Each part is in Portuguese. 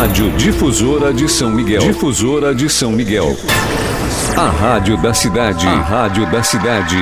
Rádio Difusora de São Miguel. Difusora de São Miguel. A rádio da cidade. A rádio da cidade.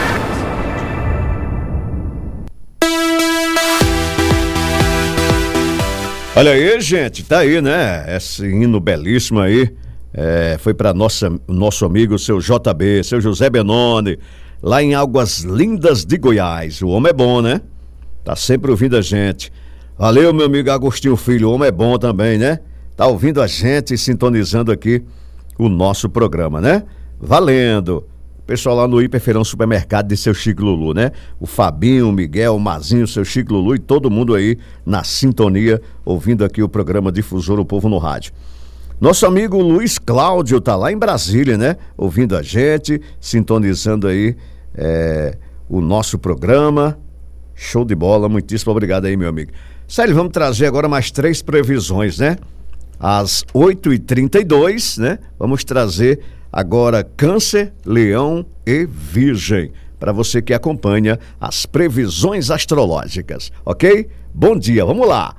Olha aí, gente, tá aí, né? Esse hino belíssimo aí. Foi para nosso amigo, seu JB, seu José Benoni, lá em Águas Lindas de Goiás. O homem é bom, né? Tá sempre ouvindo a gente. Valeu, meu amigo Agostinho Filho, o homem é bom também, né? Tá ouvindo a gente e sintonizando aqui o nosso programa, né? Valendo! Pessoal lá no Hiperfeirão Supermercado de seu Chico Lulu, né? O Fabinho, o Miguel, o Mazinho, seu Chico Lulu e todo mundo aí na sintonia, ouvindo aqui o programa Difusor, o Povo no Rádio. Nosso amigo Luiz Cláudio tá lá em Brasília, né? Ouvindo a gente, sintonizando aí o nosso programa. Show de bola, muitíssimo obrigado aí, meu amigo. Sério, vamos trazer agora mais 3 previsões, né? Às 8h32, né? Vamos trazer agora Câncer, Leão e Virgem, para você que acompanha as previsões astrológicas, ok? Bom dia, vamos lá!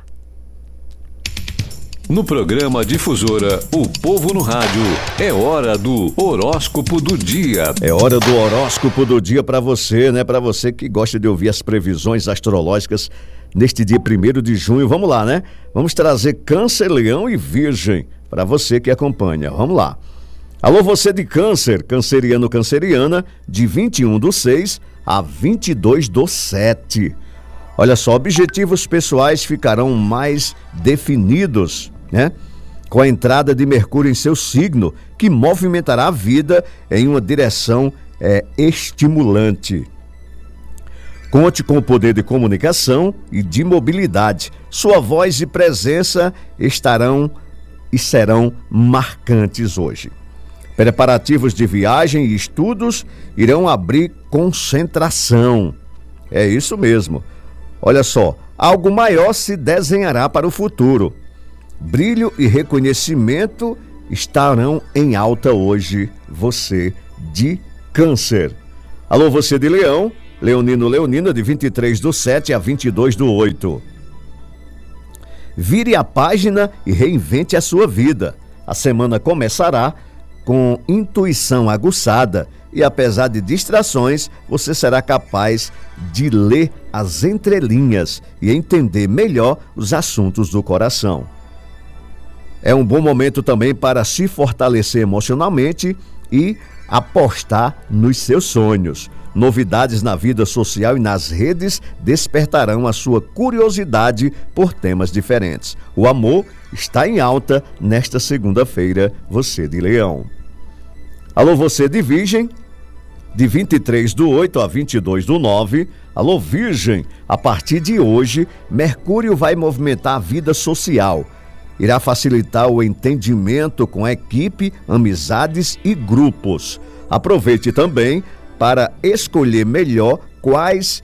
No programa Difusora, o Povo no Rádio, é hora do horóscopo do dia. É hora do horóscopo do dia para você, né? Para você que gosta de ouvir as previsões astrológicas neste dia 1º de junho. Vamos lá, né? Vamos trazer Câncer, Leão e Virgem para você que acompanha. Vamos lá. Alô, você de Câncer, canceriano, canceriana, de 21/6 a 22/7. Olha só, objetivos pessoais ficarão mais definidos, né? Com a entrada de Mercúrio em seu signo, que movimentará a vida em uma direção estimulante. Conte com o poder de comunicação e de mobilidade. Sua voz e presença estarão e serão marcantes hoje. Preparativos de viagem e estudos irão abrir concentração. É isso mesmo. Olha só, algo maior se desenhará para o futuro. Brilho e reconhecimento estarão em alta hoje, você de Câncer. Alô, você de Leão, leonino, leonina, de 23/7 a 22/8. Vire a página e reinvente a sua vida. A semana começará com intuição aguçada e, apesar de distrações, você será capaz de ler as entrelinhas e entender melhor os assuntos do coração. É um bom momento também para se fortalecer emocionalmente e apostar nos seus sonhos. Novidades na vida social e nas redes despertarão a sua curiosidade por temas diferentes. O amor está em alta nesta segunda-feira, você de Leão. Alô, você de Virgem, de 23/8 a 22/9. Alô, Virgem, a partir de hoje, Mercúrio vai movimentar a vida social. Irá facilitar o entendimento com a equipe, amizades e grupos. Aproveite também para escolher melhor quais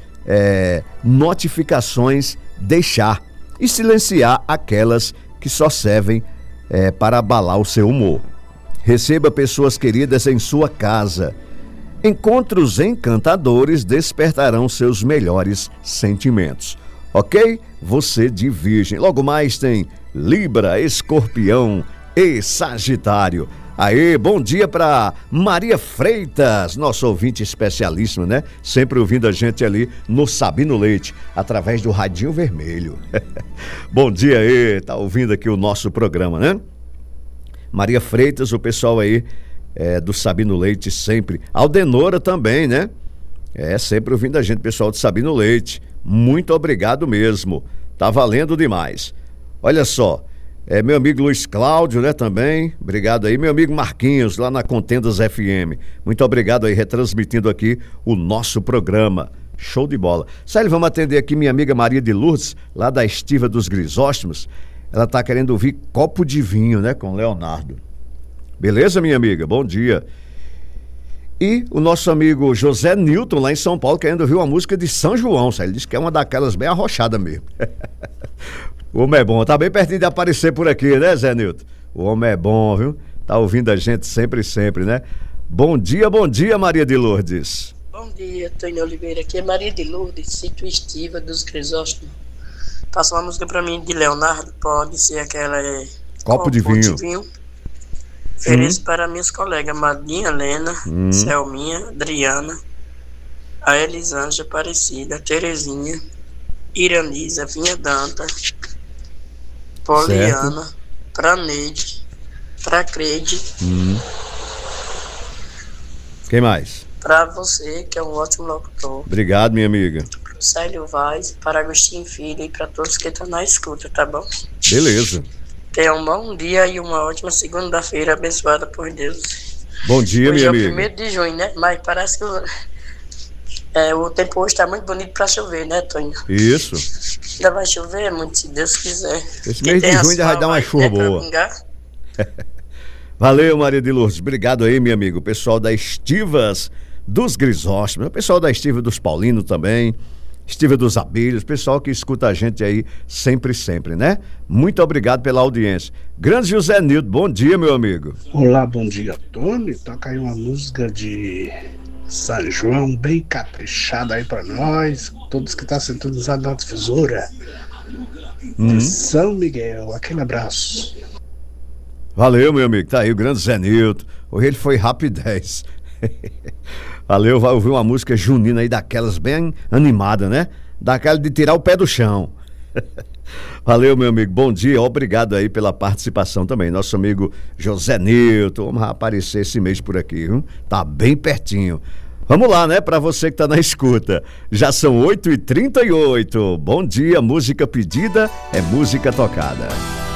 notificações deixar e silenciar aquelas que só servem para abalar o seu humor. Receba pessoas queridas em sua casa. Encontros encantadores despertarão seus melhores sentimentos. Ok? Você de Virgem. Logo mais tem Libra, Escorpião e Sagitário. Aê, bom dia para Maria Freitas, nosso ouvinte especialíssimo, né? Sempre ouvindo a gente ali no Sabino Leite, através do Radinho Vermelho. Bom dia aí, tá ouvindo aqui o nosso programa, né? Maria Freitas, o pessoal aí do Sabino Leite sempre. Aldenora também, né? Sempre ouvindo a gente, pessoal do Sabino Leite. Muito obrigado mesmo. Tá valendo demais. Olha só, meu amigo Luiz Cláudio, né, também. Obrigado aí. Meu amigo Marquinhos, lá na Contendas FM. Muito obrigado aí, retransmitindo aqui o nosso programa. Show de bola. Sério, vamos atender aqui minha amiga Maria de Lourdes, lá da Estiva dos Grisóstomos. Ela tá querendo ouvir Copo de Vinho, né, com Leonardo. Beleza, minha amiga? Bom dia. E o nosso amigo José Newton, lá em São Paulo, querendo ouvir uma música de São João. Ele disse que é uma daquelas bem arrochadas mesmo. O homem é bom. Tá bem pertinho de aparecer por aqui, né, Zé Newton? O homem é bom, viu? Tá ouvindo a gente sempre, né? Bom dia, Maria de Lourdes. Bom dia, Tônia Oliveira. Aqui é Maria de Lourdes, sítio Estiva dos Crisóstomos. Passa uma música pra mim de Leonardo, pode ser aquela Copo de vinho. Ofereço para minhas colegas Madinha Helena, Selminha, Adriana, a Elisângela Aparecida, Terezinha, Iranisa, Vinha Danta, Poliana, pra Neide, pra Creide. Quem mais? Para você, que é um ótimo locutor. Obrigado, minha amiga. Para o Célio Vaz, para Agostinho Filho e para todos que estão na escuta, tá bom? Beleza. Tenha um bom dia e uma ótima segunda-feira abençoada por Deus. Bom dia, hoje minha amiga. Hoje é o 1º de junho, né? Mas parece que o tempo hoje está muito bonito para chover, né, Tonho? Isso. Ainda vai chover muito, se Deus quiser. Esse mês de junho ainda vai dar uma chuva boa. Valeu, Maria de Lourdes. Obrigado aí, meu amigo. O pessoal da Estivas dos Grisóstomos, o pessoal da Estiva dos Paulinos também, Estiva dos Abelhos, pessoal que escuta a gente aí sempre, né? Muito obrigado pela audiência. Grande José Nildo, bom dia, meu amigo. Olá, bom dia, Tony. Toca aí uma música de São João bem caprichada aí pra nós, todos que estão sintonizados na difusora de São Miguel. Aquele abraço. Valeu, meu amigo. Tá aí o grande Zé Nilton. Hoje ele foi rapidez. Valeu, vai ouvir uma música junina aí daquelas bem animada, né? Daquela de tirar o pé do chão. Valeu, meu amigo. Bom dia. Obrigado aí pela participação também. Nosso amigo José Nilton. Vamos aparecer esse mês por aqui, viu? Tá bem pertinho. Vamos lá, né? Para você que tá na escuta. Já são 8h38. Bom dia. Música pedida é música tocada.